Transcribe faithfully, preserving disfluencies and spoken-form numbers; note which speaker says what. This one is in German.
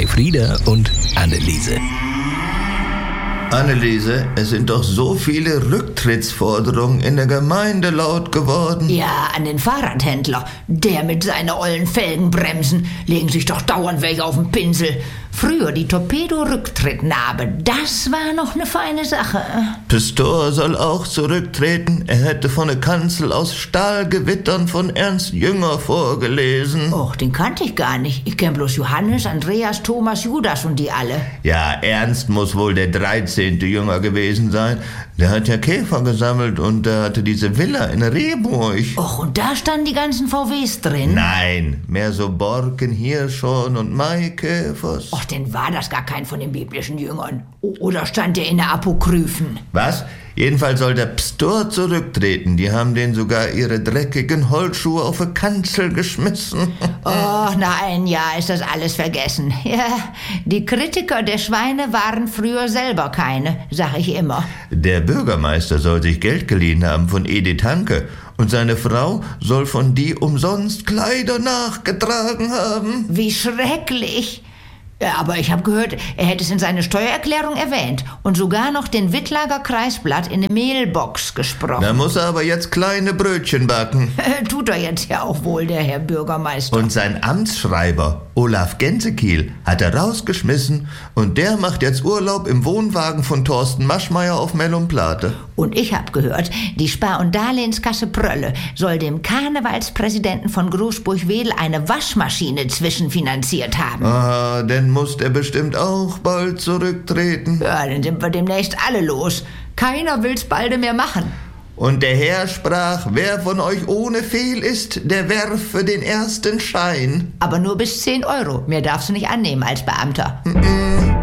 Speaker 1: Frieda und Anneliese.
Speaker 2: Anneliese, es sind doch so viele Rücktrittsforderungen in der Gemeinde laut geworden.
Speaker 3: Ja, an den Fahrradhändler. Der mit seinen ollen Felgenbremsen legen sich doch dauernd welche auf den Pinsel. Früher die Torpedo-Rücktrittnarbe, das war noch eine feine Sache.
Speaker 2: Pistor soll auch zurücktreten. Er hätte von der Kanzel aus Stahlgewittern von Ernst Jünger vorgelesen.
Speaker 3: Och, den kannte ich gar nicht. Ich kenn bloß Johannes, Andreas, Thomas, Judas und die alle.
Speaker 2: Ja, Ernst muss wohl der dreizehnte Jünger gewesen sein. Der hat ja Käfer gesammelt und der hatte diese Villa in Rehburg.
Speaker 3: Och, und da standen die ganzen V Ws drin?
Speaker 2: Nein, mehr so Borken, Hirschhorn und Maikäfers.
Speaker 3: Och, denn war das gar kein von den biblischen Jüngern. O- oder stand der in der Apokryphen?
Speaker 2: Was? Jedenfalls soll der Pstor zurücktreten. Die haben den sogar ihre dreckigen Holzschuhe auf die Kanzel geschmissen.
Speaker 3: Oh, nach einem Jahr ist das alles vergessen. Ja, die Kritiker der Schweine waren früher selber keine, sag ich immer.
Speaker 2: Der Bürgermeister soll sich Geld geliehen haben von Edith Hanke. Und seine Frau soll von die umsonst Kleider nachgetragen haben.
Speaker 3: Wie schrecklich. Ja, aber ich habe gehört, er hätte es in seine Steuererklärung erwähnt und sogar noch den Wittlager Kreisblatt in eine Mailbox gesprochen.
Speaker 2: Da muss er aber jetzt kleine Brötchen backen.
Speaker 3: Tut er jetzt ja auch wohl, der Herr Bürgermeister.
Speaker 2: Und sein Amtsschreiber, Olaf Gensekiel, hat er rausgeschmissen und der macht jetzt Urlaub im Wohnwagen von Thorsten Maschmeyer auf Mellumplate.
Speaker 3: Und ich habe gehört, die Spar- und Darlehenskasse Prölle soll dem Karnevalspräsidenten von Großburg-Wedel eine Waschmaschine zwischenfinanziert haben.
Speaker 2: Ah, denn muss er bestimmt auch bald zurücktreten.
Speaker 3: Ja, dann sind wir demnächst alle los. Keiner will's balde mehr machen.
Speaker 2: Und der Herr sprach, wer von euch ohne Fehl ist, der werfe den ersten Schein.
Speaker 3: Aber nur bis zehn Euro. Mehr darfst du nicht annehmen als Beamter.
Speaker 2: Mm-mm.